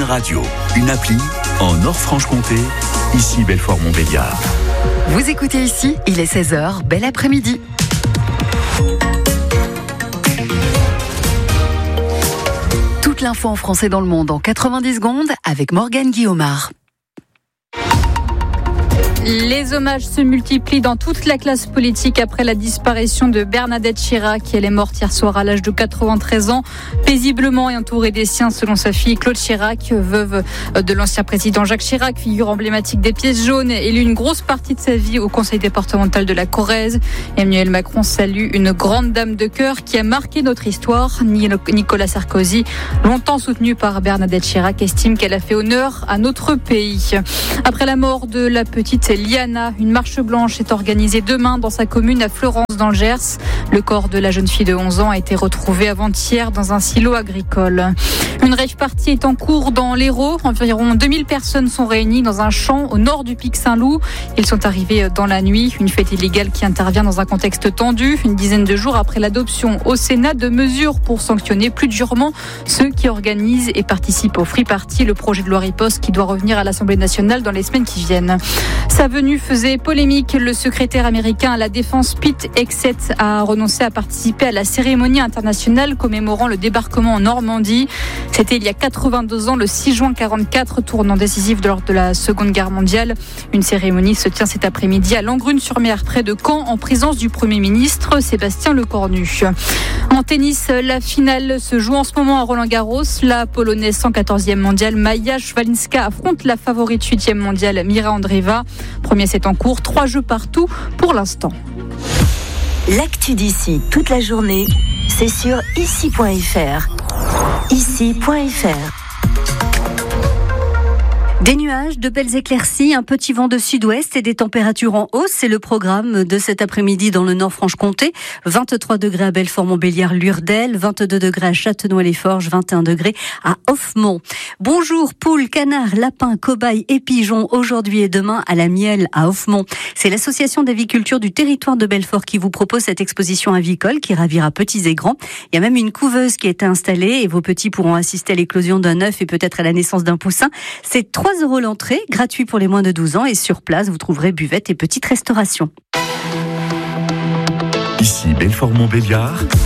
Radio, une appli en Nord-Franche-Comté, ici Belfort-Montbéliard. Vous écoutez ici, il est 16h, bel après-midi. Toute l'info en français dans le monde en 90 secondes avec Morgane Guillaumard. Les hommages se multiplient dans toute la classe politique après la disparition de Bernadette Chirac. Elle est morte hier soir à l'âge de 93 ans, paisiblement et entourée des siens selon sa fille Claude Chirac, veuve de l'ancien président Jacques Chirac, figure emblématique des pièces jaunes, élu une grosse partie de sa vie au conseil départemental de la Corrèze. Emmanuel Macron salue une grande dame de cœur qui a marqué notre histoire. Nicolas Sarkozy, longtemps soutenu par Bernadette Chirac, estime qu'elle a fait honneur à notre pays. Après la mort de la petite Liana, une marche blanche est organisée demain dans sa commune à Fleurance dans le Gers. Le corps de la jeune fille de 11 ans a été retrouvé avant-hier dans un silo agricole. Une rave party est en cours dans l'Hérault. Environ 2000 personnes sont réunies dans un champ au nord du Pic Saint-Loup. Ils sont arrivés dans la nuit. Une fête illégale qui intervient dans un contexte tendu, une dizaine de jours après l'adoption au Sénat de mesures pour sanctionner plus durement ceux qui organisent et participent au Free Party, le projet de loi riposte qui doit revenir à l'Assemblée nationale dans les semaines qui viennent. Sa venue faisait polémique. Le secrétaire américain à la défense Pete Hegseth a renoncé à participer à la cérémonie internationale commémorant le débarquement en Normandie. C'était il y a 82 ans, le 6 juin 1944, tournant décisif lors de la Seconde Guerre mondiale. Une cérémonie se tient cet après-midi à Langrune-sur-Mer, près de Caen, en présence du Premier ministre Sébastien Lecornu. En tennis, la finale se joue en ce moment à Roland-Garros. La Polonaise 114e mondiale Maja Szwalinska affronte la favorite 8e mondiale Mira Andreeva. Premier set en cours, 3 jeux partout pour l'instant. L'actu d'ici toute la journée, c'est sur ici.fr. Ici.fr. Des nuages, de belles éclaircies, un petit vent de sud-ouest et des températures en hausse. C'est le programme de cet après-midi dans le Nord-Franche-Comté. 23 degrés à Belfort-Montbéliard, Lurdel, 22 degrés à Châtenois-les-Forges, 21 degrés à Offemont. Bonjour, poules, canards, lapins, cobayes et pigeons. Aujourd'hui et demain à la Mielle à Offemont. C'est l'association d'aviculture du territoire de Belfort qui vous propose cette exposition avicole qui ravira petits et grands. Il y a même une couveuse qui est installée et vos petits pourront assister à l'éclosion d'un œuf et peut-être à la naissance d'un poussin. C'est 3 € l'entrée, gratuit pour les moins de 12 ans et sur place, vous trouverez buvette et petite restauration. Ici Belfort-Montbéliard.